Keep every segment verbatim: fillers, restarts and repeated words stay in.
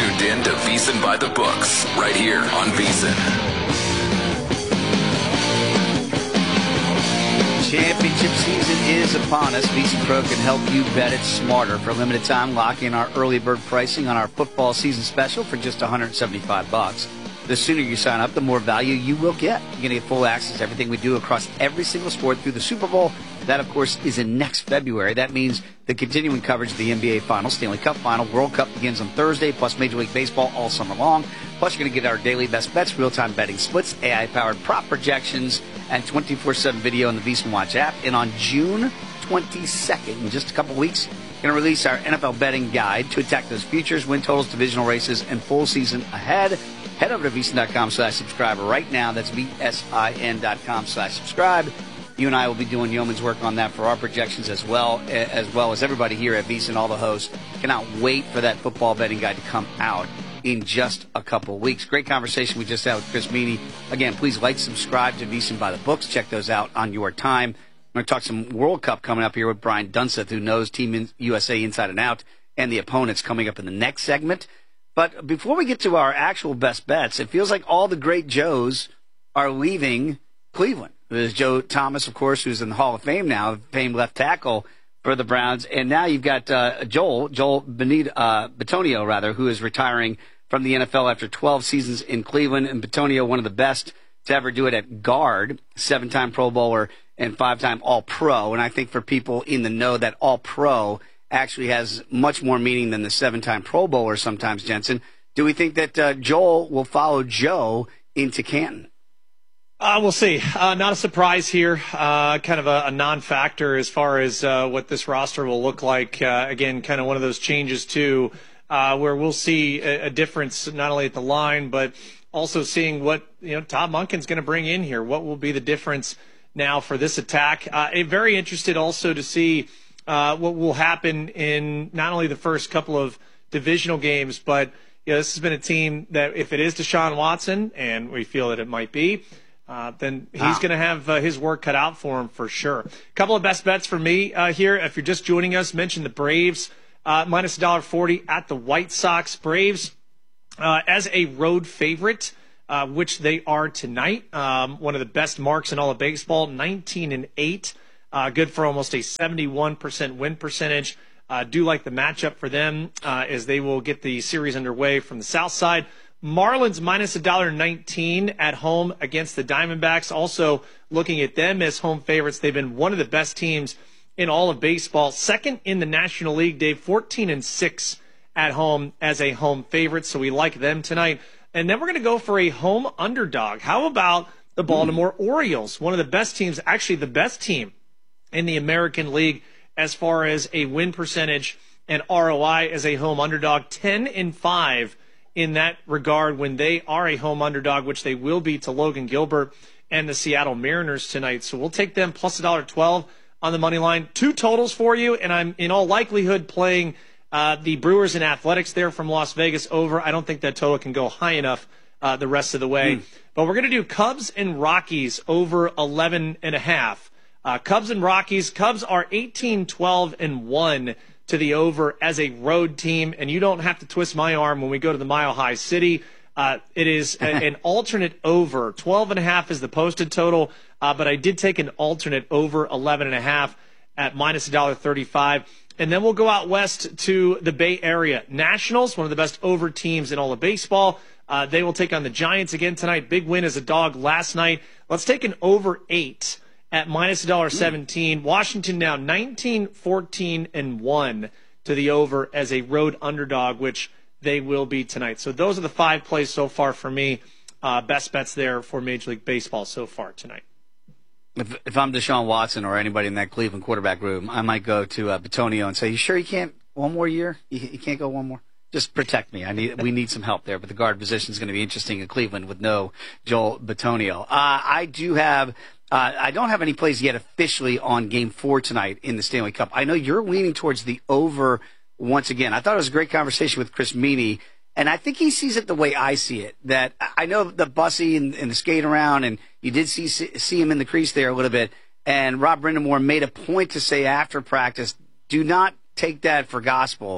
tuned in to VSiN by the Books, right here on VSiN. Championship season is upon us. VSiN Pro can help you bet it smarter. For a limited time, lock in our early bird pricing on our football season special for just one hundred seventy-five bucks. The sooner you sign up, the more value you will get. You're going to get full access to everything we do across every single sport through the Super Bowl. That, of course, is in next February. That means the continuing coverage of the N B A Finals, Stanley Cup Final, World Cup begins on Thursday, plus Major League Baseball all summer long. Plus, you're going to get our daily best bets, real-time betting splits, A I-powered prop projections, and twenty-four seven video on the VSiN Watch app. And on June twenty-second, in just a couple weeks, we're going to release our N F L betting guide to attack those futures, win totals, divisional races, and full season ahead. Head over to VSiN.com slash subscribe right now. That's V-S-I-N.com slash subscribe. You and I will be doing yeoman's work on that for our projections as well, as well as everybody here at VSiN, all the hosts. Cannot wait for that football betting guide to come out in just a couple weeks. Great conversation we just had with Chris Meaney. Again, please like, subscribe to VSiN by the Books. Check those out on your time. We're going to talk some World Cup coming up here with Brian Dunseth, who knows Team U S A inside and out, and the opponents coming up in the next segment. But before we get to our actual best bets, it feels like all the great Joes are leaving Cleveland. There's Joe Thomas, of course, who's in the Hall of Fame now, famed left tackle for the Browns. And now you've got uh, Joel, Joel Benito, uh, Bitonio, rather, who is retiring from the N F L after twelve seasons in Cleveland. And Bitonio, one of the best to ever do it at guard, seven-time Pro Bowler and five-time All-Pro. And I think for people in the know, that All-Pro actually has much more meaning than the seven-time Pro Bowler sometimes, Jensen. Do we think that uh, Joel will follow Joe into Canton? Uh, we'll see. Uh, not a surprise here. Uh, kind of a, a non-factor as far as uh, what this roster will look like. Uh, again, kind of one of those changes, too, uh, where we'll see a, a difference not only at the line, but also seeing what you know Todd Monken's going to bring in here. What will be the difference now for this attack? Uh, I'm very interested also to see uh, what will happen in not only the first couple of divisional games, but you know, this has been a team that if it is Deshaun Watson, and we feel that it might be, Uh, then he's ah. going to have uh, his work cut out for him for sure. A couple of best bets for me uh, here. If you're just joining us, mention the Braves, uh, minus one forty at the White Sox. Braves uh, as a road favorite, uh, which they are tonight. Um, one of the best marks in all of baseball, nineteen and eight. Uh, good for almost a seventy-one percent win percentage. Uh, do like the matchup for them uh, as they will get the series underway from the south side. Marlins minus one nineteen at home against the Diamondbacks. Also looking at them as home favorites. They've been one of the best teams in all of baseball. Second in the National League, Dave, fourteen and six at home as a home favorite. So we like them tonight. And then we're going to go for a home underdog. How about the Baltimore mm. Orioles? One of the best teams, actually the best team in the American League as far as a win percentage and R O I as a home underdog. ten and five in that regard when they are a home underdog, which they will be to Logan Gilbert and the Seattle Mariners tonight. So we'll take them plus one twelve on the money line. Two totals for you, and I'm in all likelihood playing uh, the Brewers and Athletics there from Las Vegas over. I don't think that total can go high enough uh, the rest of the way. Mm. But we're going to do Cubs and Rockies over eleven and a half. Uh, Cubs and Rockies. Cubs are eighteen, twelve, and one to the over as a road team, and you don't have to twist my arm when we go to the Mile High City. Uh, it is a, an alternate over. twelve and a half is the posted total, uh, but I did take an alternate over eleven and a half at minus one thirty-five. And then we'll go out west to the Bay Area. Nationals, one of the best over teams in all of baseball. Uh, they will take on the Giants again tonight. Big win as a dog last night. Let's take an over eight at minus one seventeen. Mm. Washington now nineteen, fourteen, and one to the over as a road underdog, which they will be tonight. So those are the five plays so far for me. Uh, best bets there for Major League Baseball so far tonight. If, if I'm Deshaun Watson or anybody in that Cleveland quarterback room, I might go to uh, Bitonio and say, you sure you can't one more year? You, you can't go one more? Just protect me. I need. We need some help there. But the guard position is going to be interesting in Cleveland with no Joel Bitonio. Uh, I do have Uh, I don't have any plays yet officially on Game four tonight in the Stanley Cup. I know you're leaning towards the over once again. I thought it was a great conversation with Chris Meaney, and I think he sees it the way I see it, that I know the Bussy and, and the skate around, and you did see see him in the crease there a little bit, and Rob Brindamore made a point to say after practice, do not take that for gospel.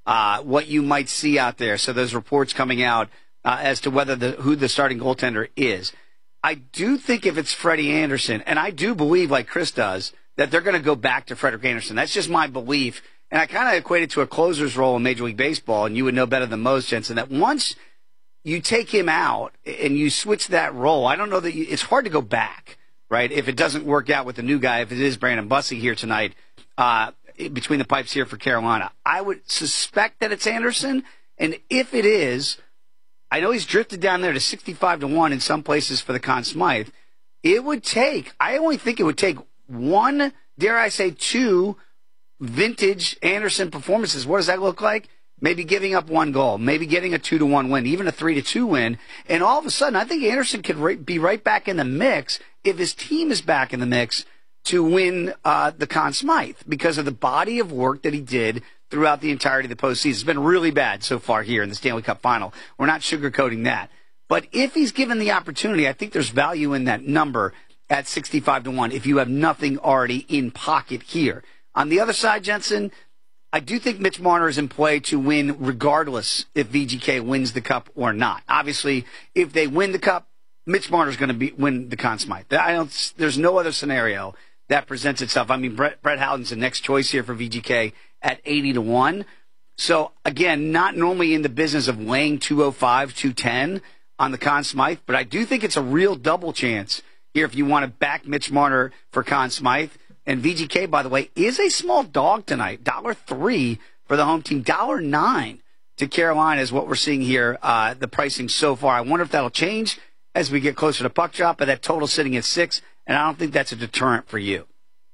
uh, what you might see out there. So those reports coming out uh, as to whether the who the starting goaltender is. I do think if it's Freddie Andersen, and I do believe, like Chris does, that they're going to go back to Frederik Andersen. That's just my belief. And I kind of equate it to a closer's role in Major League Baseball, and you would know better than most, Jensen, that once you take him out and you switch that role, I don't know that you, it's hard to go back, right? If it doesn't work out with the new guy, if it is Brandon Bussi here tonight, uh, between the pipes here for Carolina, I would suspect that it's Andersen. And if it is, I know he's drifted down there to sixty-five to one in some places for the Conn Smythe. It would take, I only think it would take one, dare I say two, vintage Andersen performances. What does that look like? Maybe giving up one goal, maybe getting a two to one win, even a three to two win. And all of a sudden, I think Andersen could right, be right back in the mix if his team is back in the mix to win uh, the Conn Smythe because of the body of work that he did throughout the entirety of the postseason. It's been really bad so far here in the Stanley Cup final. We're not sugarcoating that. But if he's given the opportunity, I think there's value in that number at sixty-five to one if you have nothing already in pocket here. On the other side, Jensen, I do think Mitch Marner is in play to win regardless if V G K wins the Cup or not. Obviously, if they win the Cup, Mitch Marner is going to be, win the Conn Smythe. I don't, there's no other scenario that presents itself. I mean, Brett, Brett Howden's the next choice here for V G K at eighty to one. So, again, not normally in the business of weighing two oh five, two ten on the Conn Smythe, but I do think it's a real double chance here if you want to back Mitch Marner for Conn Smythe. And V G K, by the way, is a small dog tonight. one dollar three for the home team. one dollar nine to Carolina is what we're seeing here, uh, the pricing so far. I wonder if that'll change as we get closer to puck drop, but that total sitting at six, and I don't think that's a deterrent for you.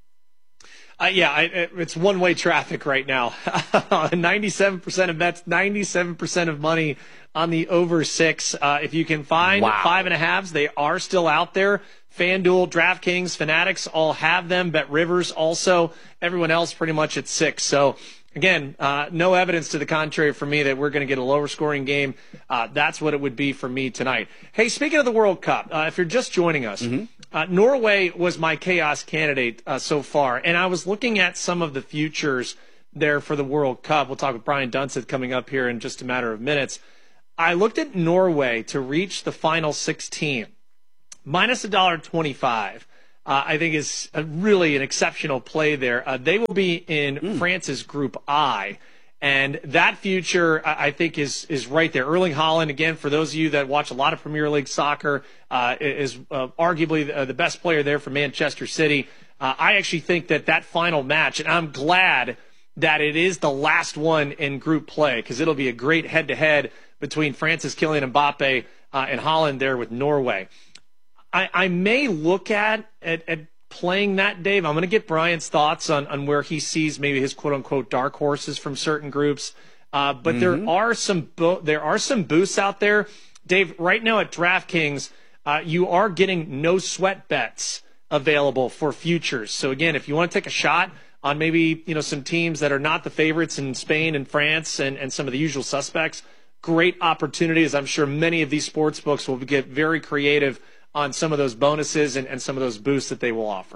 Uh, yeah, I, it's one-way traffic right now. ninety-seven percent of bets, ninety-seven percent of money on the over six. Uh, if you can find wow. five and a halves, they are still out there. FanDuel, DraftKings, Fanatics all have them. Bet Rivers also. Everyone else pretty much at six. So, again, uh, no evidence to the contrary for me that we're going to get a lower scoring game. Uh, that's what it would be for me tonight. Hey, speaking of the World Cup, uh, if you're just joining us, mm-hmm. uh, Norway was my chaos candidate uh, so far. And I was looking at some of the futures there for the World Cup. We'll talk with Brian Dunseth coming up here in just a matter of minutes. I looked at Norway to reach the final sixteen. Minus one dollar twenty-five, uh, I think is a really an exceptional play there. Uh, they will be in mm. France's Group I, and that future, I, I think, is is right there. Erling Haaland, again, for those of you that watch a lot of Premier League soccer, uh, is uh, arguably the, uh, the best player there for Manchester City. Uh, I actually think that that final match, and I'm glad that it is the last one in group play because it'll be a great head-to-head between France's Kylian Mbappe uh, and Haaland there with Norway. I, I may look at, at at playing that, Dave. I'm going to get Brian's thoughts on, on where he sees maybe his quote-unquote dark horses from certain groups. Uh, but mm-hmm. there are some bo- there are some boosts out there. Dave, right now at DraftKings, uh, you are getting no sweat bets available for futures. So, again, if you want to take a shot on maybe you know some teams that are not the favorites in Spain and France and, and some of the usual suspects, great opportunities. I'm sure many of these sports books will get very creative on some of those bonuses and, and some of those boosts that they will offer.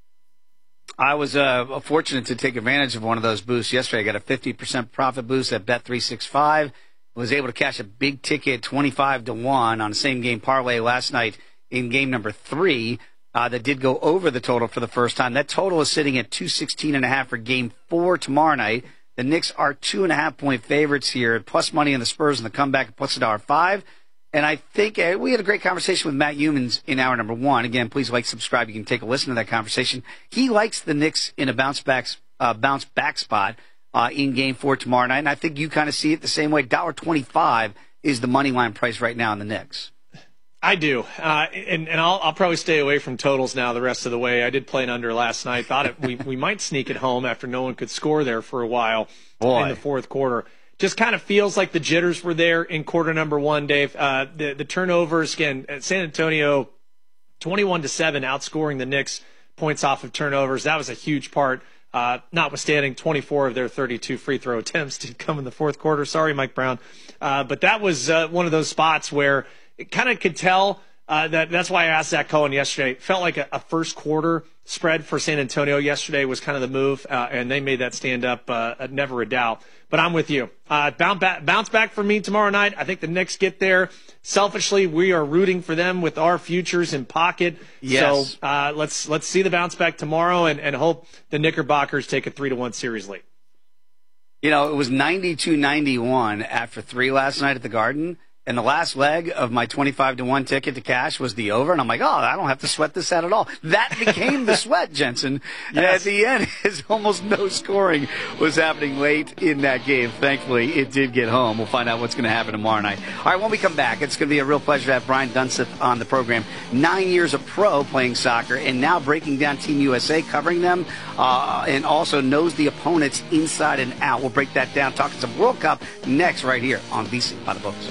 I was uh, fortunate to take advantage of one of those boosts yesterday. I got a fifty percent profit boost at Bet three sixty-five. Was able to cash a big ticket twenty-five to one on a same game parlay last night in game number three uh, that did go over the total for the first time. That total is sitting at two sixteen and a half for game four tomorrow night. The Knicks are two and a half point favorites here. Plus money on the Spurs in the comeback at plus a dollar five. And I think uh, we had a great conversation with Matt Humans in hour number one. Again, please like, subscribe. You can take a listen to that conversation. He likes the Knicks in a bounce back, uh, bounce back spot uh, in game four tomorrow night. And I think you kind of see it the same way. one dollar twenty-five is the money line price right now in the Knicks. I do. Uh, and and I'll, I'll probably stay away from totals now the rest of the way. I did play an under last night. Thought it, we, we might sneak it home after no one could score there for a while Boy. in the fourth quarter. Just kind of feels like the jitters were there in quarter number one, Dave. Uh, the, the turnovers, again, at San Antonio, twenty-one to seven, outscoring the Knicks points off of turnovers. That was a huge part, uh, notwithstanding twenty-four of their thirty-two free throw attempts did come in the fourth quarter. Sorry, Mike Brown. Uh, but that was uh, one of those spots where it kind of could tell Uh, that, that's why I asked Zach Cohen yesterday. Felt like a, a first quarter spread for San Antonio yesterday was kind of the move, uh, and they made that stand up, uh, never a doubt. But I'm with you. Uh, bounce back, bounce back for me tomorrow night. I think the Knicks get there. Selfishly, we are rooting for them with our futures in pocket. Yes. So uh, let's let's see the bounce back tomorrow and, and hope the Knickerbockers take a three to one series lead. You know, it was ninety-two ninety-one after three last night at the Garden. And the last leg of my twenty-five to one ticket to cash was the over. And I'm like, oh, I don't have to sweat this out at all. That became the sweat, Jensen. Yes. And at the end, it's almost no scoring was happening late in that game. Thankfully, it did get home. We'll find out what's going to happen tomorrow night. All right, when we come back, it's going to be a real pleasure to have Brian Dunseth on the program. Nine years a pro playing soccer and now breaking down Team U S A, covering them, uh, and also knows the opponents inside and out. We'll break that down, talking some World Cup next right here on V C by the Books.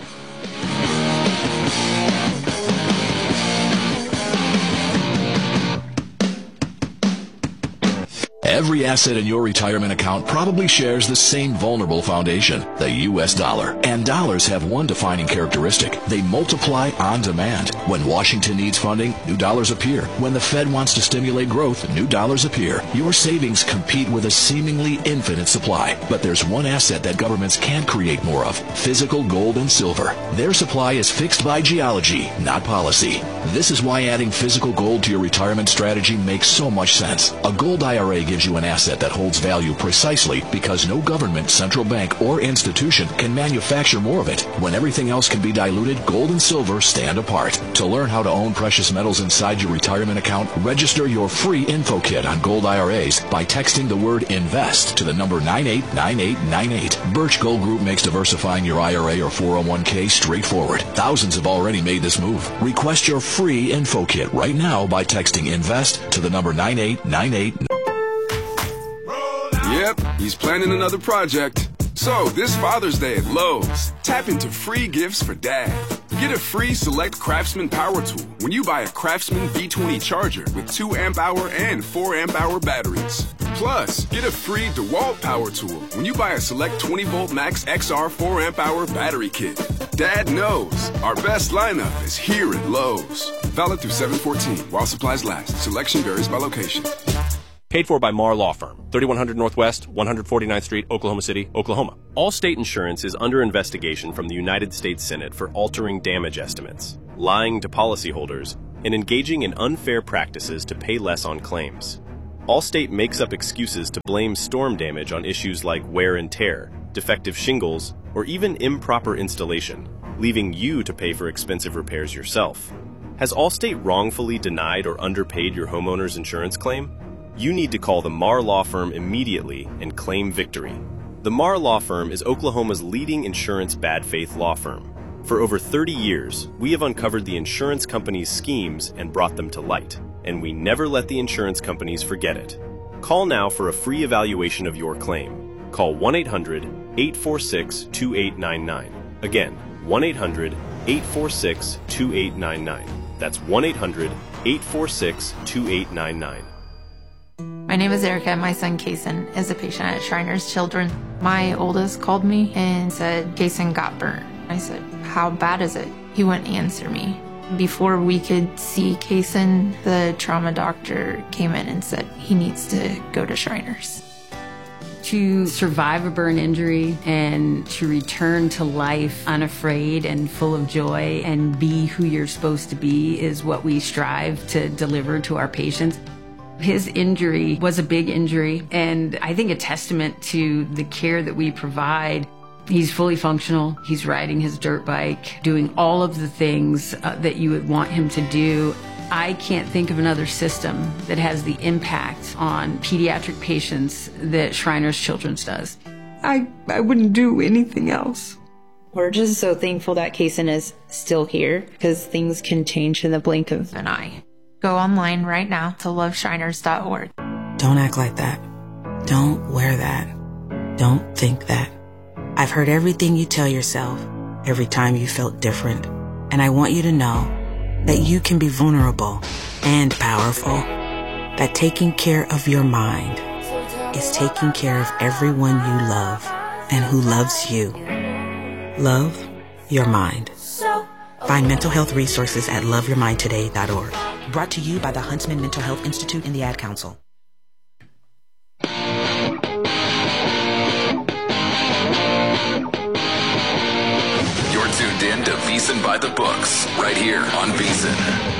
Every asset in your retirement account probably shares the same vulnerable foundation, the U S dollar. And dollars have one defining characteristic. They multiply on demand. When Washington needs funding, new dollars appear. When the Fed wants to stimulate growth, new dollars appear. Your savings compete with a seemingly infinite supply. But there's one asset that governments can't create more of: physical gold and silver. Their supply is fixed by geology, not policy. This is why adding physical gold to your retirement strategy makes so much sense. A gold I R A gives you an asset that holds value precisely because no government, central bank, or institution can manufacture more of it. When everything else can be diluted, gold and silver stand apart. To learn how to own precious metals inside your retirement account, register your free info kit on gold I R As by texting the word INVEST to the number nine eight nine eight nine eight. Birch Gold Group makes diversifying your I R A or four oh one k straightforward. Thousands have already made this move. Request your free info kit right now by texting INVEST to the number nine eight nine eight. Yep, he's planning another project. So, this Father's Day at Lowe's, tap into free gifts for Dad. Get a free Select Craftsman power tool when you buy a Craftsman B twenty charger with two amp hour and four amp hour batteries. Plus, get a free DeWalt power tool when you buy a Select twenty volt Max X R four amp hour battery kit. Dad knows our best lineup is here at Lowe's. Valid through seven fourteen while supplies last. Selection varies by location. Paid for by Marr Law Firm, thirty-one hundred Northwest, one forty-ninth Street, Oklahoma City, Oklahoma. Allstate Insurance is under investigation from the United States Senate for altering damage estimates, lying to policyholders, and engaging in unfair practices to pay less on claims. Allstate makes up excuses to blame storm damage on issues like wear and tear, defective shingles, or even improper installation, leaving you to pay for expensive repairs yourself. Has Allstate wrongfully denied or underpaid your homeowner's insurance claim? You need to call the Marr Law Firm immediately and claim victory. The Marr Law Firm is Oklahoma's leading insurance bad faith law firm. For over thirty years, we have uncovered the insurance companies' schemes and brought them to light, and we never let the insurance companies forget it. Call now for a free evaluation of your claim. Call one eight hundred eight four six two eight nine nine. Again, one eight hundred eight four six two eight nine nine. That's one eight hundred eight four six two eight nine nine. My name is Erica, and my son Kason is a patient at Shriners Children. My oldest called me and said Kason got burnt. I said, how bad is it? He wouldn't answer me. Before we could see Kason, the trauma doctor came in and said he needs to go to Shriners. To survive a burn injury and to return to life unafraid and full of joy and be who you're supposed to be is what we strive to deliver to our patients. His injury was a big injury, and I think a testament to the care that we provide. He's fully functional. He's riding his dirt bike, doing all of the things uh, that you would want him to do. I can't think of another system that has the impact on pediatric patients that Shriners Children's does. I, I wouldn't do anything else. We're just so thankful that Kason is still here, because things can change in the blink of an eye. Go online right now to love shriners dot org. Don't act like that. Don't wear that. Don't think that. I've heard everything you tell yourself every time you felt different. And I want you to know that you can be vulnerable and powerful. That taking care of your mind is taking care of everyone you love and who loves you. Love your mind. So Find mental health resources at love your mind today dot org. Brought to you by the Huntsman Mental Health Institute and the Ad Council. You're tuned in to VSiN by the Books, right here on VSiN.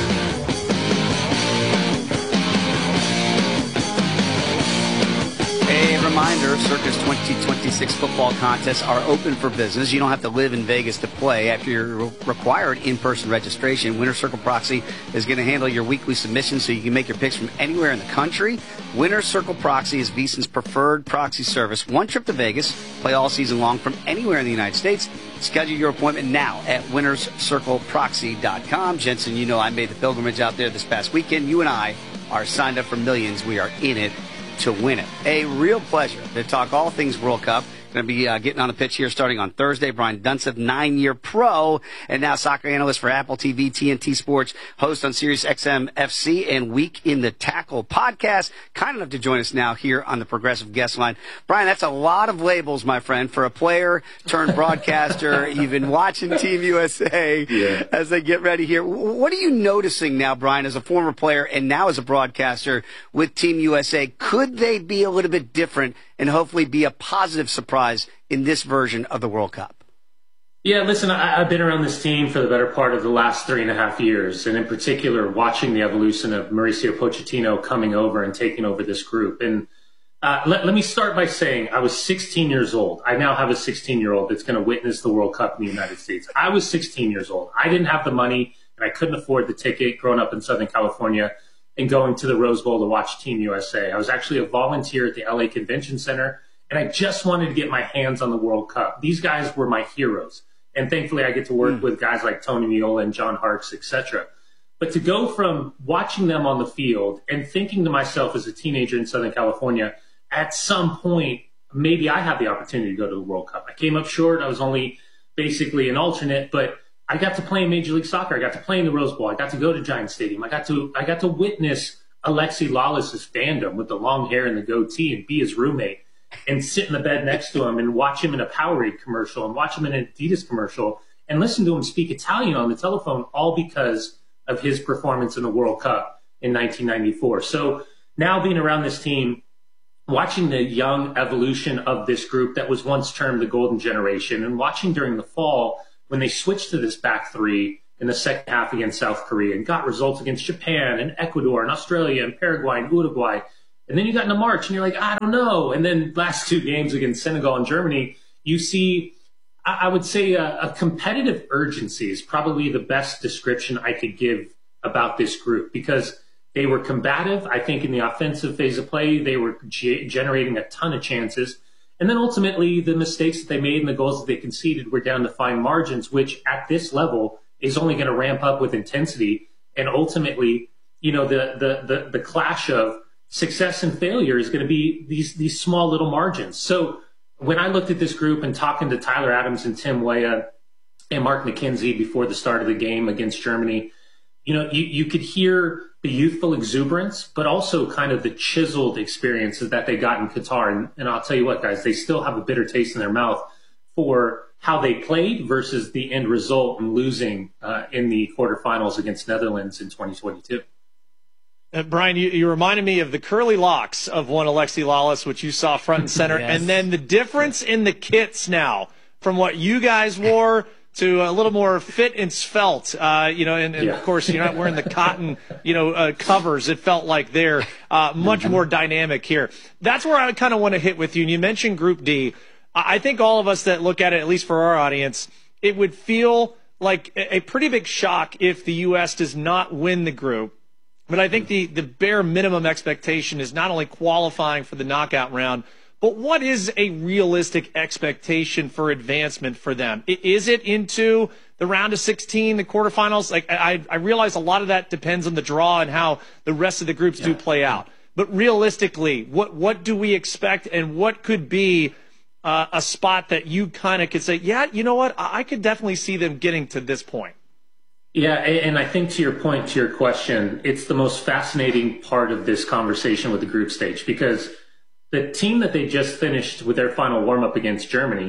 A reminder, Circa's twenty twenty-six football contests are open for business. You don't have to live in Vegas to play. After your required in-person registration, Winner Circle Proxy is going to handle your weekly submissions so you can make your picks from anywhere in the country. Winner Circle Proxy is VSiN's preferred proxy service. One trip to Vegas, play all season long from anywhere in the United States. Schedule your appointment now at winners circle proxy dot com. Jensen, you know I made the pilgrimage out there this past weekend. You and I are signed up for millions. We are in it to win it. A real pleasure to talk all things World Cup. Going to be uh, getting on the pitch here starting on Thursday. Brian Dunseth, nine-year pro, and now soccer analyst for Apple T V, T N T Sports, host on Sirius X M F C and Week in the Tackle podcast. Kind enough to join us now here on the Progressive Guest Line. Brian, that's a lot of labels, my friend, for a player turned broadcaster. You've been watching Team U S A yeah. as they get ready here. What are you noticing now, Brian, as a former player and now as a broadcaster with Team U S A? Could they be a little bit different and hopefully be a positive surprise in this version of the World Cup? Yeah, listen, I, I've been around this team for the better part of the last three and a half years, and in particular, watching the evolution of Mauricio Pochettino coming over and taking over this group. And uh, let, let me start by saying I was sixteen years old. I now have a sixteen-year-old that's going to witness the World Cup in the United States. I was sixteen years old. I didn't have the money, and I couldn't afford the ticket growing up in Southern California and going to the Rose Bowl to watch Team U S A. I was actually a volunteer at the L A Convention Center, and I just wanted to get my hands on the World Cup. These guys were my heroes, and thankfully I get to work mm. with guys like Tony Meola and John Harkes, et cetera. But to go from watching them on the field and thinking to myself as a teenager in Southern California, at some point, maybe I have the opportunity to go to the World Cup. I came up short. I was only basically an alternate, but I got to play in Major League Soccer. I got to play in the Rose Bowl. I got to go to Giant Stadium. I got to I got to witness Alexi Lalas's fandom with the long hair and the goatee and be his roommate and sit in the bed next to him and watch him in a Powerade commercial and watch him in an Adidas commercial and listen to him speak Italian on the telephone, all because of his performance in the World Cup in nineteen ninety-four. So now being around this team, watching the young evolution of this group that was once termed the Golden Generation, and watching during the fall when they switched to this back three in the second half against South Korea and got results against Japan and Ecuador and Australia and Paraguay and Uruguay. And then you got into March and you're like, I don't know. And then last two games against Senegal and Germany, you see, I would say a, a competitive urgency is probably the best description I could give about this group, because they were combative. I think in the offensive phase of play, they were g- generating a ton of chances. And then ultimately, the mistakes that they made and the goals that they conceded were down to fine margins, which at this level is only going to ramp up with intensity. And ultimately, you know, the the the, the clash of success and failure is going to be these these small little margins. So when I looked at this group and talking to Tyler Adams and Tim Weah and Mark McKenzie before the start of the game against Germany, you know, you, you could hear the youthful exuberance, but also kind of the chiseled experiences that they got in Qatar. And, and I'll tell you what, guys, they still have a bitter taste in their mouth for how they played versus the end result and losing uh, in the quarterfinals against Netherlands in twenty twenty-two. Uh, Brian, you, you reminded me of the curly locks of one Alexi Lalas, which you saw front and center, yes. And then the difference in the kits now from what you guys wore to a little more fit and svelte, uh, you know, and, and yeah. of course you're not wearing the cotton, you know, uh, covers. It felt like they're uh, much more dynamic here. That's where I kind of want to hit with you. And you mentioned Group D. I think all of us that look at it, at least for our audience, it would feel like a pretty big shock if the U S does not win the group. But I think the, the bare minimum expectation is not only qualifying for the knockout round, but what is a realistic expectation for advancement for them? Is it into the round of sixteen, the quarterfinals? Like I, I realize a lot of that depends on the draw and how the rest of the groups yeah. do play out. But realistically, what what do we expect, and what could be uh, a spot that you kind of could say, yeah, you know what, I, I could definitely see them getting to this point? Yeah, and I think to your point, to your question, it's the most fascinating part of this conversation with the group stage, because the team that they just finished with their final warm-up against Germany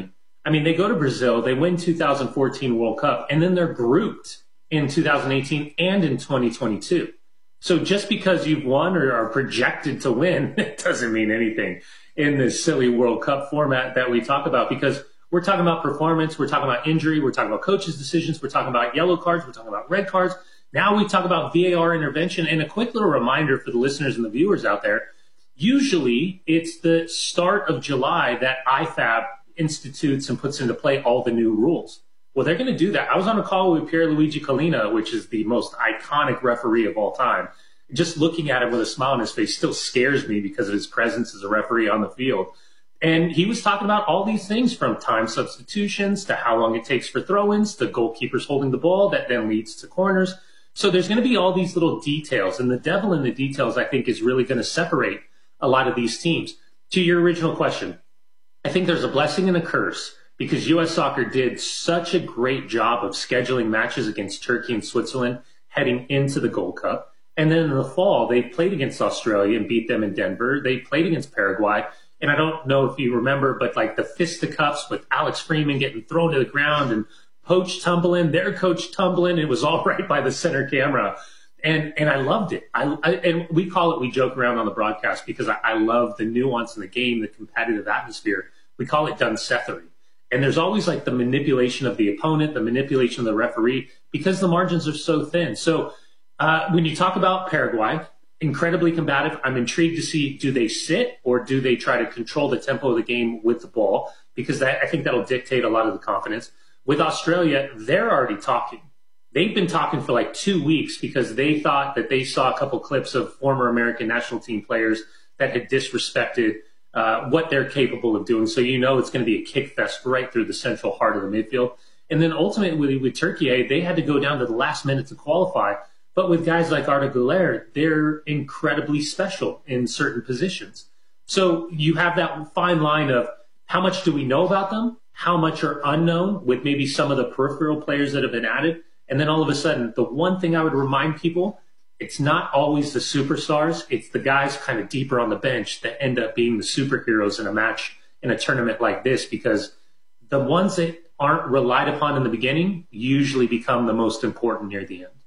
I mean, they go to Brazil, they win two thousand fourteen World Cup, and then they're grouped in two thousand eighteen and in twenty twenty-two. So just because you've won or are projected to win, it doesn't mean anything in this silly World Cup format that we talk about, because we're talking about performance, we're talking about injury, we're talking about coaches' decisions, we're talking about yellow cards, we're talking about red cards. Now we talk about V A R intervention. And a quick little reminder for the listeners and the viewers out there, usually it's the start of July that I F A B institutes and puts into play all the new rules. Well, they're going to do that. I was on a call with Pierluigi Collina, which is the most iconic referee of all time. Just looking at him with a smile on his face still scares me because of his presence as a referee on the field. And he was talking about all these things, from time substitutions to how long it takes for throw-ins to goalkeepers holding the ball that then leads to corners. So there's going to be all these little details. And the devil in the details, I think, is really going to separate a lot of these teams. To your original question, I think there's a blessing and a curse, because U S Soccer did such a great job of scheduling matches against Turkey and Switzerland heading into the Gold Cup. And then in the fall, they played against Australia and beat them in Denver. They played against Paraguay. And I don't know if you remember, but like the fisticuffs with Alex Freeman getting thrown to the ground and Poach tumbling, their coach tumbling, it was all right by the center camera. And and I loved it. I, I And we call it, we joke around on the broadcast because I, I love the nuance in the game, the competitive atmosphere. We call it Dunsethery. And there's always like the manipulation of the opponent, the manipulation of the referee, because the margins are so thin. So uh, when you talk about Paraguay, incredibly combative, I'm intrigued to see, do they sit or do they try to control the tempo of the game with the ball? Because that, I think that'll dictate a lot of the confidence. With Australia, they're already talking. They've been talking for like two weeks because they thought that they saw a couple clips of former American national team players that had disrespected Uh, what they're capable of doing. So you know it's going to be a kick fest right through the central heart of the midfield. And then ultimately with, with Turkey, they had to go down to the last minute to qualify. But with guys like Arda Güler, they're incredibly special in certain positions. So you have that fine line of how much do we know about them, how much are unknown with maybe some of the peripheral players that have been added. And then all of a sudden, the one thing I would remind people, it's not always the superstars. It's the guys kind of deeper on the bench that end up being the superheroes in a match, in a tournament like this, because the ones that aren't relied upon in the beginning usually become the most important near the end.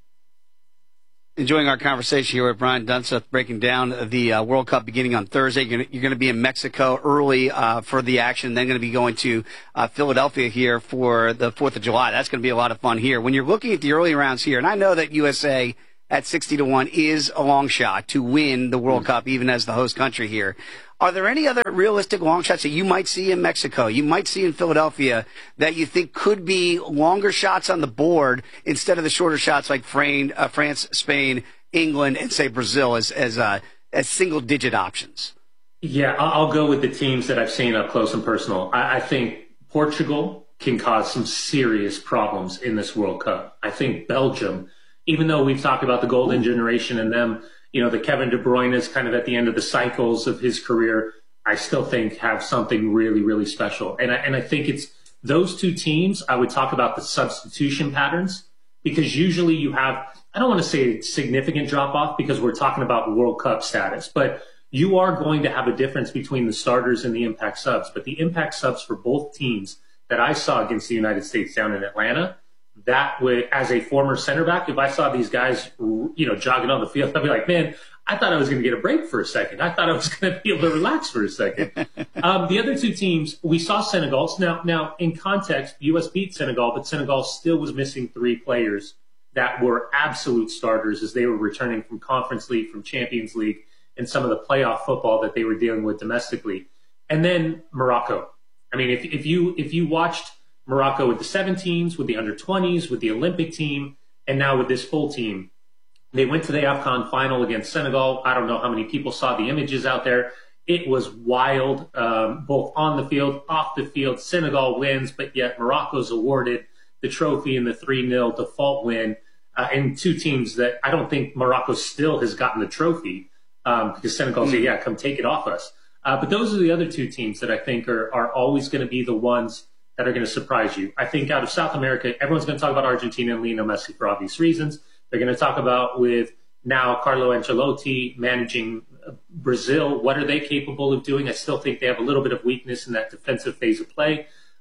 Enjoying our conversation here with Brian Dunseth, breaking down the uh, World Cup beginning on Thursday. You're going, you're going to be in Mexico early uh, for the action, then going to be going to uh, Philadelphia here for the fourth of July. That's going to be a lot of fun here. When you're looking at the early rounds here, and I know that U S A at sixty to one is a long shot to win the World Cup, even as the host country here. Are there any other realistic long shots that you might see in Mexico, you might see in Philadelphia, that you think could be longer shots on the board instead of the shorter shots like uh, France, Spain, England, and say Brazil as as, uh, as single-digit options? Yeah, I'll go with the teams that I've seen up close and personal. I, I think Portugal can cause some serious problems in this World Cup. I think Belgium, even though we've talked about the golden generation and them, you know, the Kevin De Bruyne is kind of at the end of the cycles of his career, I still think have something really, really special. And I, and I think it's those two teams. I would talk about the substitution patterns, because usually you have, I don't want to say significant drop off because we're talking about World Cup status, but you are going to have a difference between the starters and the impact subs. But the impact subs for both teams that I saw against the United States down in Atlanta, that would, as a former center back, if I saw these guys, you know, jogging on the field, I'd be like, man, I thought I was going to get a break for a second. I thought I was going to be able to relax for a second. um, the other two teams, we saw Senegal. Now, now, in context, U S beat Senegal, but Senegal still was missing three players that were absolute starters as they were returning from Conference League, from Champions League, and some of the playoff football that they were dealing with domestically. And then Morocco. I mean, if, if you if you watched Morocco with the seventeens, with the under twenties, with the Olympic team, and now with this full team. They went to the AFCON final against Senegal. I don't know how many people saw the images out there. It was wild, um, both on the field, off the field. Senegal wins, but yet Morocco's awarded the trophy in the three nil default win. Uh, and two teams that I don't think Morocco still has gotten the trophy um, because Senegal said, yeah, come take it off us. Uh, but those are the other two teams that I think are, are always going to be the ones that are going to surprise you. I think out of South America, everyone's going to talk about Argentina and Lionel Messi for obvious reasons. They're going to talk about with now Carlo Ancelotti managing Brazil. What are they capable of doing? I still think they have a little bit of weakness in that defensive phase of play.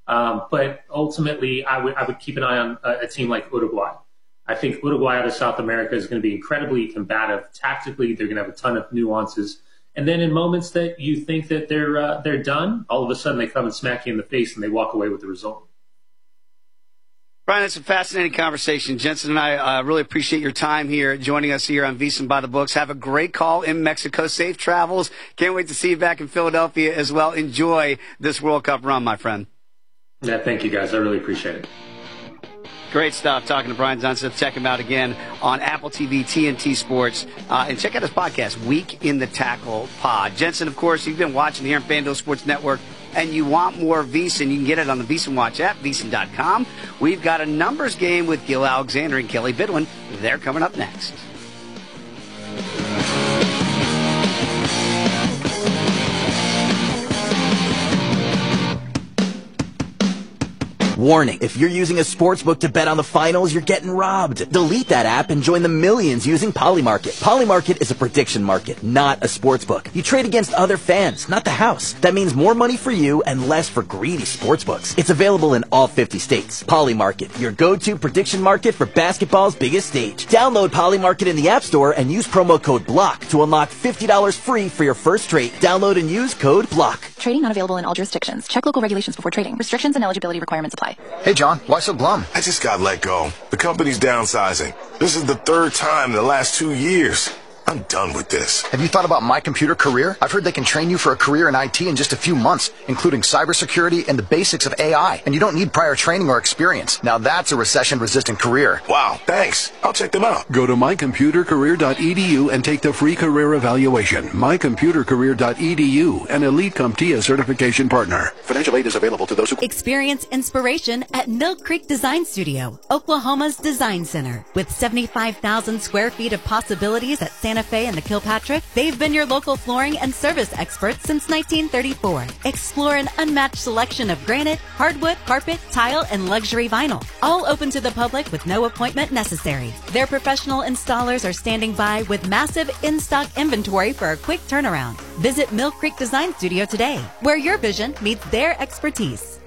Um, but ultimately, I would I would keep an eye on a, a team like Uruguay. I think Uruguay out of South America is going to be incredibly combative. Tactically, they're going to have a ton of nuances. And then in moments that you think that they're uh, they're done, all of a sudden they come and smack you in the face and they walk away with the result. Brian, it's a fascinating conversation. Jensen and I uh, really appreciate your time here, joining us here on VSiN by the Books. Have a great call in Mexico. Safe travels. Can't wait to see you back in Philadelphia as well. Enjoy this World Cup run, my friend. Yeah, thank you, guys. I really appreciate it. Great stuff talking to Brian Dunseth. Check him out again on Apple T V, T N T Sports, uh, and check out his podcast, Week in the Tackle Pod. Jensen, of course, you've been watching here on FanDuel Sports Network, and you want more VSiN, you can get it on the VSiN Watch app, V S I N dot com. We've got a numbers game with Gil Alexander and Kelly Bidwin. They're coming up next. Warning, if you're using a sportsbook to bet on the finals, you're getting robbed. Delete that app and join the millions using Polymarket. Polymarket is a prediction market, not a sportsbook. You trade against other fans, not the house. That means more money for you and less for greedy sportsbooks. It's available in all fifty states. Polymarket, your go-to prediction market for basketball's biggest stage. Download Polymarket in the App Store and use promo code BLOCK to unlock fifty dollars free for your first trade. Download and use code BLOCK. Trading not available in all jurisdictions. Check local regulations before trading. Restrictions and eligibility requirements apply. Hey, John, why so glum? I just got let go. The company's downsizing. This is the third time in the last two years. I'm done with this. Have you thought about My Computer Career? I've heard they can train you for a career in I T in just a few months, including cybersecurity and the basics of A I. And you don't need prior training or experience. Now that's a recession-resistant career. Wow, thanks. I'll check them out. Go to my computer career dot e d u and take the free career evaluation. my computer career dot e d u, an Elite CompTIA certification partner. Financial aid is available to those who... Experience inspiration at Mill Creek Design Studio, Oklahoma's design center. With seventy-five thousand square feet of possibilities at Santa Fe and the Kilpatrick, they've been your local flooring and service experts since nineteen thirty-four. Explore an unmatched selection of granite, hardwood, carpet, tile, and luxury vinyl. All open to the public with no appointment necessary. Their professional installers are standing by with massive in-stock inventory for a quick turnaround. Visit Mill Creek Design Studio today, where your vision meets their expertise.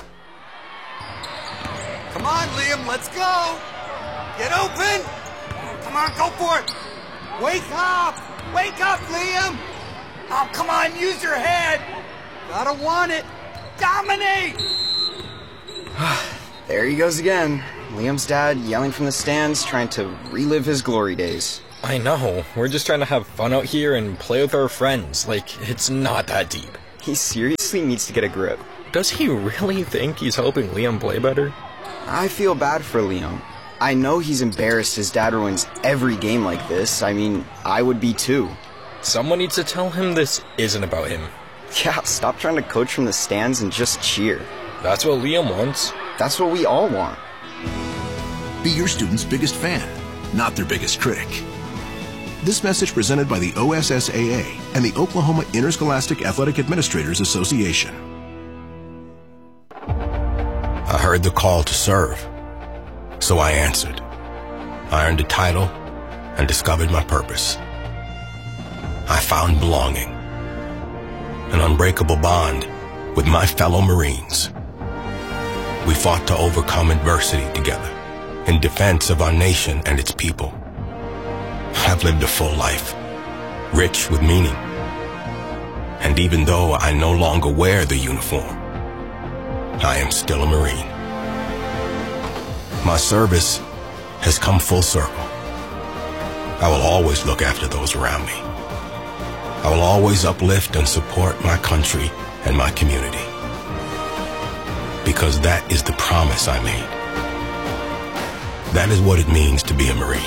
Come on, Liam, let's go! Get open! Come on, go for it! Wake up! Wake up, Liam! Oh, come on, use your head! Gotta want it! Dominate! There he goes again. Liam's dad yelling from the stands, trying to relive his glory days. I know. We're just trying to have fun out here and play with our friends. Like, it's not that deep. He seriously needs to get a grip. Does he really think he's helping Liam play better? I feel bad for Liam. I know he's embarrassed his dad ruins every game like this. I mean, I would be too. Someone needs to tell him this isn't about him. Yeah, stop trying to coach from the stands and just cheer. That's what Liam wants. That's what we all want. Be your student's biggest fan, not their biggest critic. This message presented by the O S S A A and the Oklahoma Interscholastic Athletic Administrators Association. I heard the call to serve, so I answered. I earned a title and discovered my purpose. I found belonging, an unbreakable bond with my fellow Marines. We fought to overcome adversity together in defense of our nation and its people. I've lived a full life, rich with meaning. And even though I no longer wear the uniform, I am still a Marine. My service has come full circle. I will always look after those around me. I will always uplift and support my country and my community. Because that is the promise I made. That is what it means to be a Marine.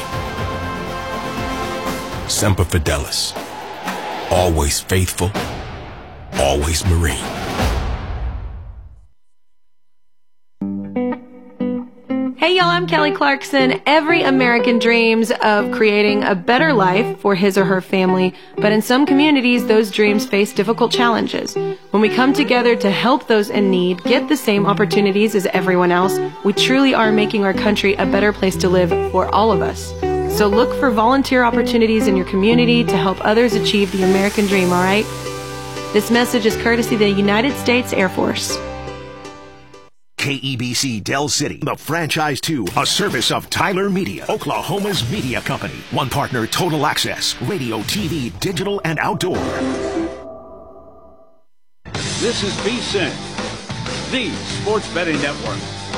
Semper Fidelis. Always faithful, always Marine. Hey y'all, I'm Kelly Clarkson. Every American dreams of creating a better life for his or her family, but in some communities, those dreams face difficult challenges. When we come together to help those in need get the same opportunities as everyone else, we truly are making our country a better place to live for all of us. So look for volunteer opportunities in your community to help others achieve the American dream, all right? This message is courtesy of the United States Air Force. K E B C Del City, the franchise two, a service of Tyler Media, Oklahoma's media company. One partner, Total Access, radio, T V, digital, and outdoor. This is V S I N, the Sports Betting Network.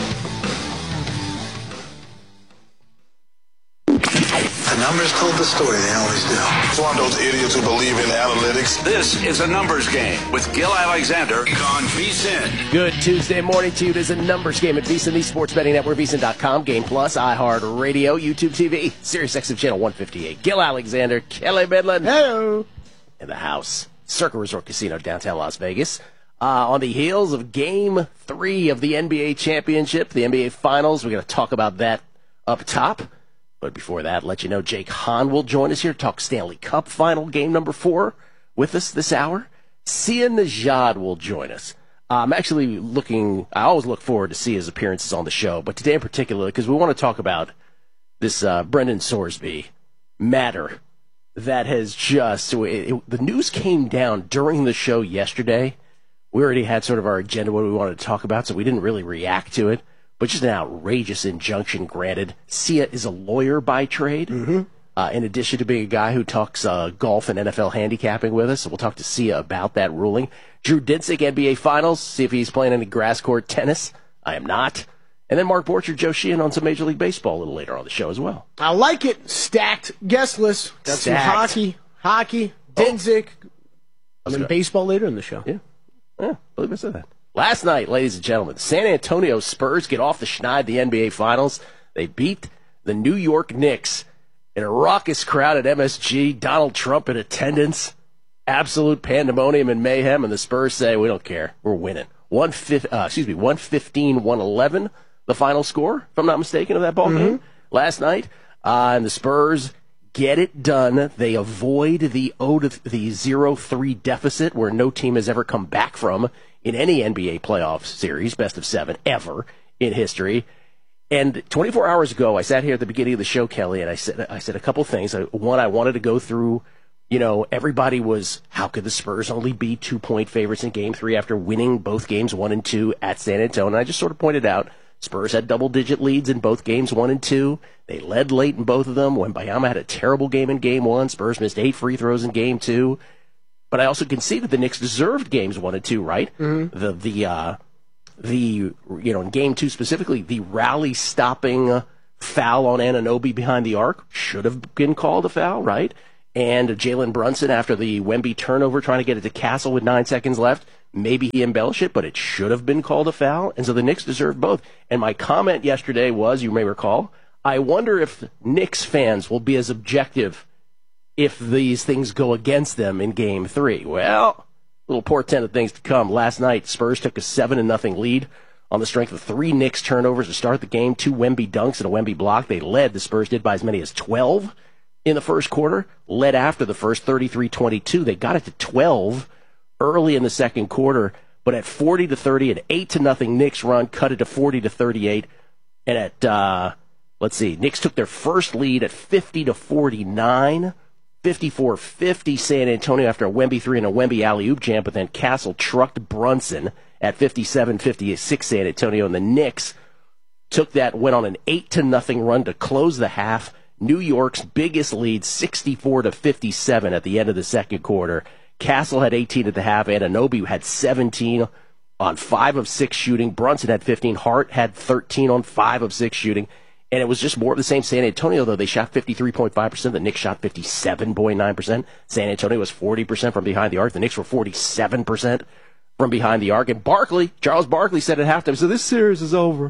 The numbers told the story, they always do. It's one of those idiots who believe in analytics. This is a numbers game with Gil Alexander on V S I N. Good Tuesday morning to you. It is a numbers game at V S I N, the Sports Betting Network, V S I N dot com, Game Plus, iHeartRadio, YouTube T V, Sirius X M Channel one fifty-eight. Gil Alexander, Kelly Midland. Hello. In the house. Circa Resort Casino, downtown Las Vegas. Uh, on the heels of Game three of the N B A Championship, the N B A Finals, we're going to talk about that up top. But before that, let you know Jake Hahn will join us here to talk Stanley Cup Final Game number four with us this hour. Sia Nejad will join us. Uh, I'm actually looking, I always look forward to Sia's appearances on the show, but today in particular, because we want to talk about this uh, Brendan Sorsby matter that has just, it, it, the news came down during the show yesterday. We already had sort of our agenda, what we wanted to talk about, so we didn't really react to it. But just an outrageous injunction granted. Sia is a lawyer by trade, mm-hmm. uh, in addition to being a guy who talks uh, golf and N F L handicapping with us. So we'll talk to Sia about that ruling. Drew Dinsick, N B A Finals, see if he's playing any grass court tennis. I am not. And then Mark Borchardt, Joe Sheehan on some Major League Baseball a little later on the show as well. I like it. Stacked guest list. Got some hockey, hockey, Dinsick. Oh. I mean, baseball later in the show. Yeah. Yeah, I believe I said that. Last night, ladies and gentlemen, San Antonio Spurs get off the schneid the N B A Finals. They beat the New York Knicks in a raucous crowd at M S G. Donald Trump in attendance. Absolute pandemonium and mayhem, and the Spurs say, we don't care. We're winning. One fif- uh, excuse me, one fifteen one eleven, the final score, if I'm not mistaken, of that ball game mm-hmm. last night. Uh, and the Spurs get it done. They avoid the oh to the zero three deficit where no team has ever come back from in any N B A playoff series, best of seven ever in history. And twenty-four hours ago, I sat here at the beginning of the show, Kelly, and I said I said a couple things. One, I wanted to go through, you know, everybody was, how could the Spurs only be two-point favorites in Game three after winning both games one and two at San Antonio? And I just sort of pointed out, Spurs had double-digit leads in both games one and two. They led late in both of them. Wembanyama had a terrible game in Game one. Spurs missed eight free throws in Game two. But I also conceded the Knicks deserved games one and two, right? Mm-hmm. The the uh, the you know in game two specifically, the rally stopping foul on Anunoby behind the arc should have been called a foul, right? And Jalen Brunson after the Wemby turnover, trying to get it to Castle with nine seconds left, maybe he embellished it, but it should have been called a foul, and so the Knicks deserved both. And my comment yesterday was, you may recall, I wonder if Knicks fans will be as objective if these things go against them in Game three. Well, a little portent of things to come. Last night, Spurs took a seven to nothing lead on the strength of three Knicks turnovers to start the game, two Wemby dunks and a Wemby block. They led. The Spurs did by as many as twelve in the first quarter, led after the first thirty-three twenty-two. They got it to twelve early in the second quarter, but at forty to thirty, an eight to nothing Knicks run cut it to forty to thirty-eight. And at, uh, let's see, Knicks took their first lead at fifty to forty-nine. fifty-four fifty San Antonio after a Wemby three and a Wemby alley-oop jam, but then Castle trucked Brunson at fifty-seven fifty-six San Antonio, and the Knicks took that, went on an eight to nothing run to close the half. New York's biggest lead, sixty-four to fifty-seven at the end of the second quarter. Castle had eighteen at the half, Anunoby had seventeen on five of six shooting. Brunson had fifteen, Hart had thirteen on five of six shooting. And it was just more of the same. San Antonio, though, they shot fifty-three point five percent. The Knicks shot fifty-seven point nine percent. San Antonio was forty percent from behind the arc. The Knicks were forty-seven percent from behind the arc. And Barkley, Charles Barkley said at halftime, so this series is over.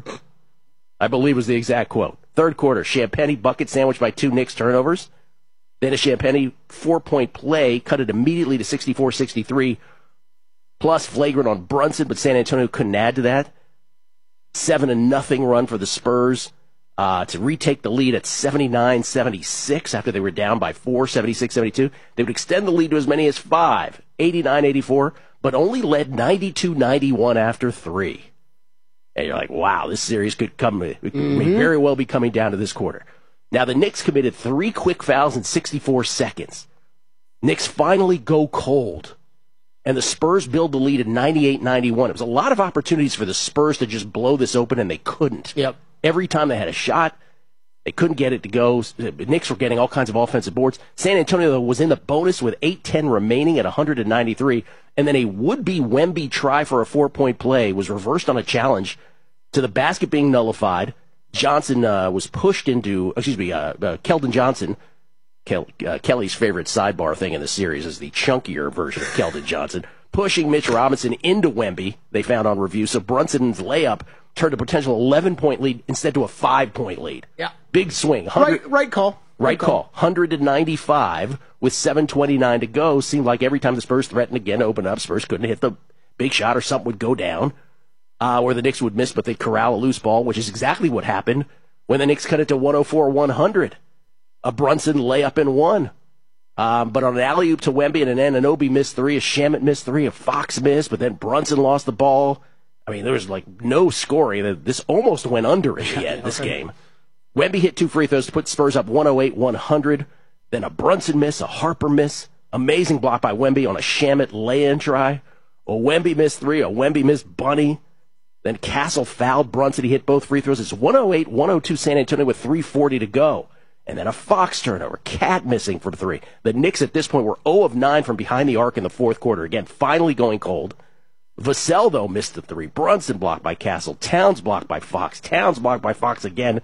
I believe was the exact quote. Third quarter, Champagnie bucket sandwiched by two Knicks turnovers. Then a Champagnie four-point play cut it immediately to sixty-four sixty-three, plus flagrant on Brunson, but San Antonio couldn't add to that. Seven to nothing run for the Spurs. Uh, to retake the lead at seventy-nine seventy-six after they were down by four, seventy-six seventy-two. They would extend the lead to as many as five, eighty-nine eighty-four, but only led ninety-two ninety-one after three. And you're like, wow, this series could come, mm-hmm. may very well be coming down to this quarter. Now, the Knicks committed three quick fouls in sixty-four seconds. Knicks finally go cold and the Spurs build the lead at ninety-eight ninety-one. It was a lot of opportunities for the Spurs to just blow this open, and they couldn't. Yep. Every time they had a shot, they couldn't get it to go. The Knicks were getting all kinds of offensive boards. San Antonio, though, was in the bonus with eight ten remaining at one ninety-three, and then a would-be Wemby try for a four-point play was reversed on a challenge to the basket being nullified. Johnson uh, was pushed into, excuse me, uh, uh, Keldon Johnson, Kel- uh, Kelly's favorite sidebar thing in the series is the chunkier version of Keldon Johnson, pushing Mitch Robinson into Wemby, they found on review. So Brunson's layup turned a potential eleven-point lead instead to a five-point lead. Yeah. Big swing. Right, right call. Right, right call. one ninety-five with seven twenty-nine to go. Seemed like every time the Spurs threatened again to open up, Spurs couldn't hit the big shot or something would go down, uh, or the Knicks would miss, but they'd corral a loose ball, which is exactly what happened when the Knicks cut it to one oh four one hundred. A Brunson layup and one. Um, but on an alley-oop to Wemby and an Anunoby missed three, a Shamet missed three, a Fox missed, but then Brunson lost the ball. I mean, there was like no scoring. This almost went under in the end, this game. Wemby hit two free throws to put Spurs up one oh eight one hundred. Then a Brunson miss, a Harper miss. Amazing block by Wemby on a Shamet lay-in try. A Wemby missed three, a Wemby missed bunny. Then Castle fouled Brunson. He hit both free throws. It's one oh eight one oh two San Antonio with three forty to go. And then a Fox turnover. Cat missing for three. The Knicks at this point were zero of nine from behind the arc in the fourth quarter. Again, finally going cold. Vassell, though, missed the three. Brunson blocked by Castle. Towns blocked by Fox. Towns blocked by Fox again.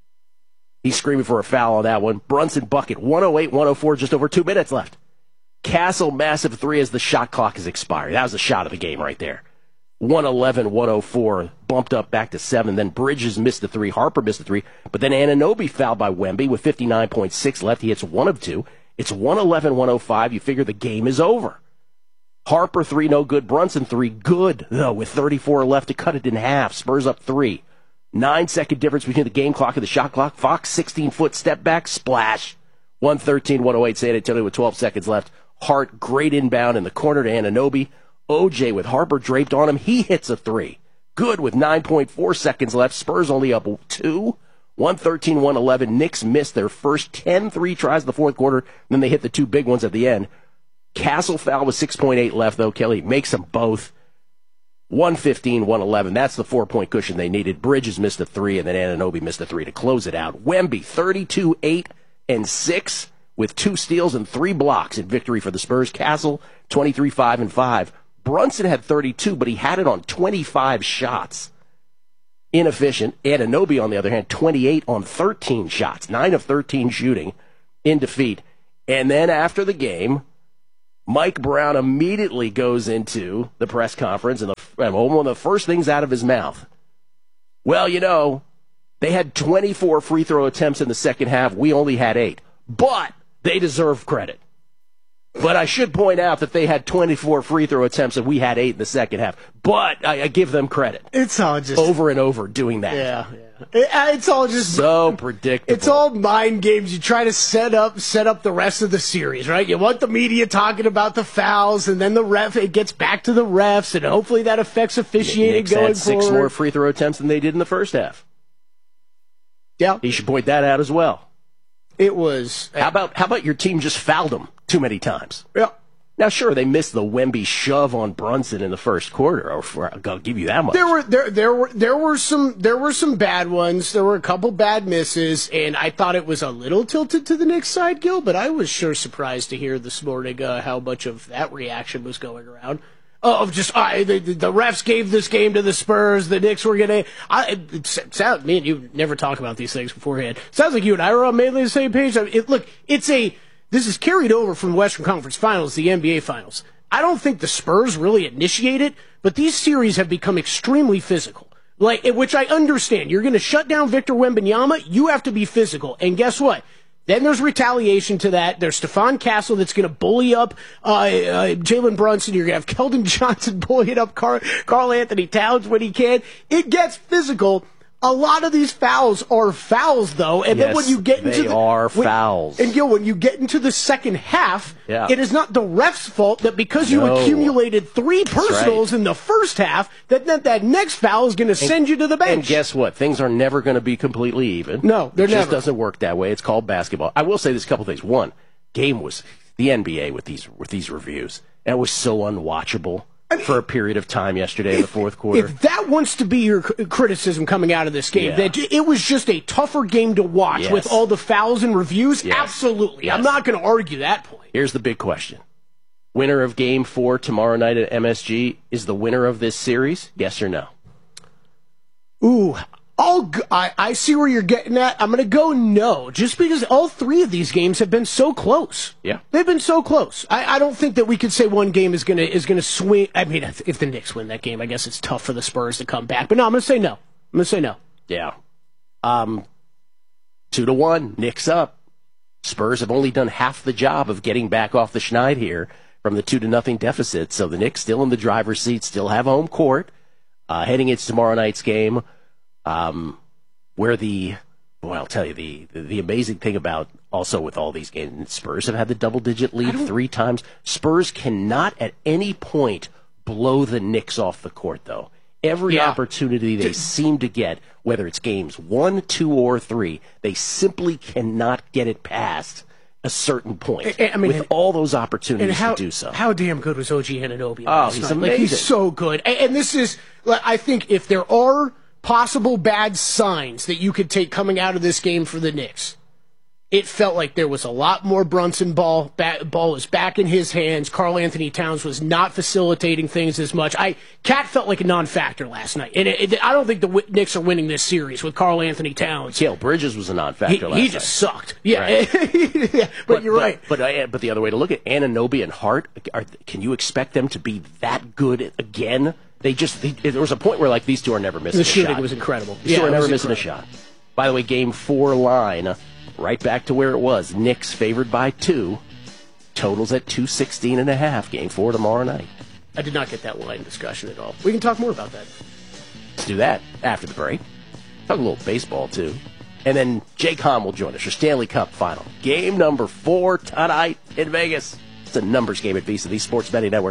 He's screaming for a foul on that one. Brunson bucket. one oh eight one oh four, just over two minutes left. Castle, massive three as the shot clock is expired. That was the shot of the game right there. one eleven one oh four, bumped up back to seven. Then Bridges missed the three. Harper missed the three. But then Anunoby fouled by Wemby with fifty-nine point six left. He hits one of two. It's one eleven one oh five. You figure the game is over. Harper three, no good. Brunson three, good, though, with thirty-four left to cut it in half. Spurs up three. Nine-second difference between the game clock and the shot clock. Fox, sixteen-foot step back, splash. one thirteen one oh eight, San Antonio with twelve seconds left. Hart, great inbound in the corner to Anunoby. O J with Harper draped on him. He hits a three. Good with nine point four seconds left. Spurs only up two. one thirteen one eleven. Knicks missed their first ten three tries in the fourth quarter. Then they hit the two big ones at the end. Castle foul with six point eight left, though. Kelly makes them both. one fifteen one eleven. That's the four-point cushion they needed. Bridges missed a three, and then Anunoby missed a three to close it out. Wemby, thirty-two eight and six with two steals and three blocks in victory for the Spurs. Castle, twenty-three five and five. Brunson had thirty-two, but he had it on twenty-five shots. Inefficient. Anunoby, on the other hand, twenty-eight on thirteen shots. nine of thirteen shooting in defeat. And then after the game, Mike Brown immediately goes into the press conference, and, the, and one of the first things out of his mouth, well, you know, they had twenty-four free throw attempts in the second half. We only had eight. But they deserve credit. But I should point out that they had twenty-four free throw attempts and we had eight in the second half. But I, I give them credit. It's all just... Over and over doing that. Yeah, yeah. It, it's all just... So predictable. It's all mind games. You try to set up set up the rest of the series, right? You want the media talking about the fouls, and then the ref, it gets back to the refs, and hopefully that affects officiating Knicks going had six forward. more free throw attempts than they did in the first half. Yeah. You should point that out as well. It was... How about how about your team just fouled them too many times? Yeah. Now, sure, they missed the Wemby shove on Brunson in the first quarter. Or for, I'll give you that much. There were there there were there were some there were some bad ones. There were a couple bad misses, and I thought it was a little tilted to the Knicks side, Gil. But I was sure surprised to hear this morning uh, how much of that reaction was going around. Uh, of just uh, the, the refs gave this game to the Spurs. The Knicks were gonna. I, it sounds me and you never talk about these things beforehand. Sounds like you and I are on mainly the same page. I mean, it, look, it's a. This is carried over from the Western Conference Finals, the N B A Finals. I don't think the Spurs really initiate it, but these series have become extremely physical. Like, which I understand. You're going to shut down Victor Wembanyama, you have to be physical. And guess what? Then there's retaliation to that. There's Stephon Castle that's going to bully up uh, uh, Jalen Brunson. You're going to have Keldon Johnson bullying up Carl, Carl Anthony Towns when he can. It gets physical. A lot of these fouls are fouls, though, and yes, then when you get into they the, are when, fouls. And Gil, when you get into the second half, yeah. it is not the ref's fault that because you no. accumulated three personals right. in the first half, that that, that next foul is going to send you to the bench. And guess what? Things are never going to be completely even. No, they're it never. It just doesn't work that way. It's called basketball. I will say this couple things. One, game was the N B A with these with these reviews. That was so unwatchable I mean, for a period of time yesterday if, in the fourth quarter. If that wants to be your criticism coming out of this game, yeah. that it was just a tougher game to watch yes. with all the fouls and reviews, yes. absolutely. Yes. I'm not going to argue that point. Here's the big question. Winner of Game four tomorrow night at M S G is the winner of this series, yes or no? Ooh, I'll go, I, I see where you're getting at. I'm going to go no, just because all three of these games have been so close. Yeah, they've been so close. I, I don't think that we could say one game is going to is going to swing. I mean, if, if the Knicks win that game, I guess it's tough for the Spurs to come back. But no, I'm going to say no. I'm going to say no. Yeah, um, two to one, Knicks up. Spurs have only done half the job of getting back off the schneid here from the two to nothing deficit. So the Knicks still in the driver's seat, still have home court, uh, heading into tomorrow night's game. Um, where the, boy, I'll tell you, the, the, the amazing thing about also with all these games, Spurs have had the double-digit lead three times. Spurs cannot at any point blow the Knicks off the court, though. Every yeah. opportunity they seem to get, whether it's games one, two, or three, they simply cannot get it past a certain point. I mean, with and, all those opportunities how, to do so. How damn good was O G Anunoby? Oh, he's amazing. Like, he's so good. And, and this is, I think, if there are possible bad signs that you could take coming out of this game for the Knicks, it felt like there was a lot more Brunson ball. Back, ball was back in his hands. Karl Anthony Towns was not facilitating things as much. I Cat felt like a non-factor last night, and it, it, I don't think the Knicks are winning this series with Karl Anthony Towns. Cale Bridges was a non-factor he, last he night. just sucked. Yeah, right. yeah but, but you're right. But but, uh, but the other way to look at Anunoby and Hart, are, can you expect them to be that good again? They just they, there was a point where like these two are never missing. The a shooting shot. was incredible. These yeah, two are never missing incredible. a shot. By the way, game four line, right back to where it was. Knicks favored by two. Totals at two sixteen and a half. Game four tomorrow night. I did not get that line discussion at all. We can talk more about that. Let's do that after the break. Talk a little baseball too. And then Jake Hahn will join us for Stanley Cup Final. Game number four tonight in Vegas. It's a numbers game at Visa, the Sports Betting Network.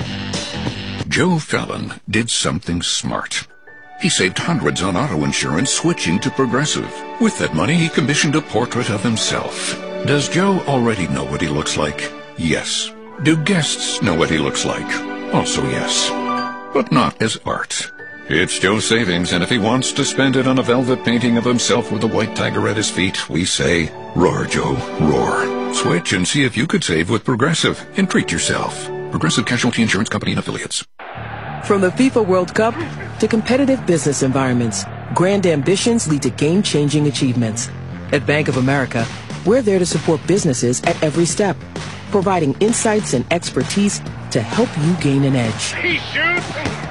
Joe Fallon did something smart. He saved hundreds on auto insurance switching to Progressive. With that money, he commissioned a portrait of himself. Does Joe already know what he looks like? Yes. Do guests know what he looks like? Also yes. But not as art. It's Joe's savings, and if he wants to spend it on a velvet painting of himself with a white tiger at his feet, we say, roar, Joe, roar. Switch and see if you could save with Progressive and treat yourself. Progressive Casualty Insurance Company and Affiliates. From the FIFA World Cup to competitive business environments, grand ambitions lead to game-changing achievements. At Bank of America, we're there to support businesses at every step, providing insights and expertise to help you gain an edge. He shoots.